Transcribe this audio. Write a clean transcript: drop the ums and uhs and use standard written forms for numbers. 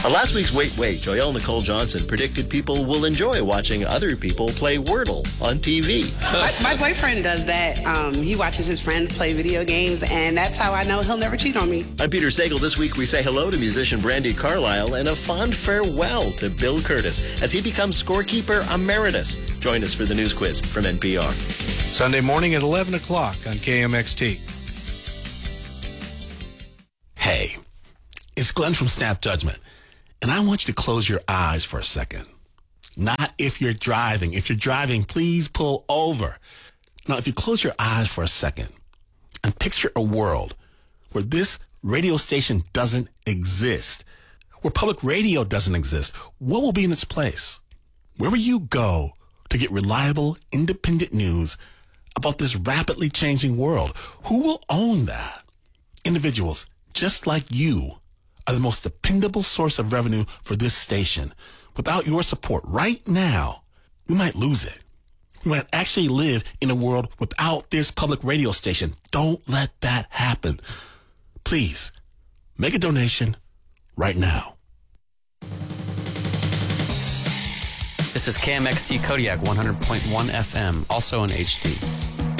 On last week's Wait, Wait, Joyelle Nicole Johnson predicted people will enjoy watching other people play Wordle on TV. My boyfriend does that. He watches his friends play video games, and that's how I know he'll never cheat on me. I'm Peter Sagal. This week we say hello to musician Brandi Carlile and a fond farewell to Bill Curtis as he becomes scorekeeper emeritus. Join us for the news quiz from NPR. Sunday morning at 11 o'clock on KMXT. Hey, it's Glenn from Snap Judgment. And I want you to close your eyes for a second. Not if you're driving. If you're driving, please pull over. Now, if you close your eyes for a second and picture a world where this radio station doesn't exist, where public radio doesn't exist, what will be in its place? Where will you go to get reliable, independent news about this rapidly changing world? Who will own that? Individuals just like you are the most dependable source of revenue for this station. Without your support right now, we might lose it. We might actually live in a world without this public radio station. Don't let that happen. Please, make a donation right now. This is KMXT Kodiak 100.1 FM, also in HD.